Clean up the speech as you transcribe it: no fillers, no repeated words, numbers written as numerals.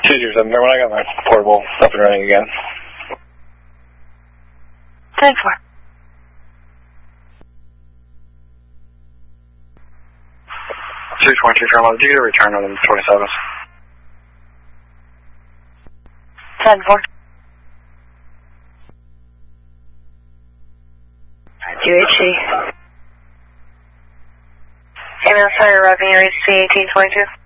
207, remember when I got my portable up and running again? 10-4. 6.2 Fairmont, did you get a return on the 27th? 10-4. UHC. Ambulance fire arriving at HC 1822.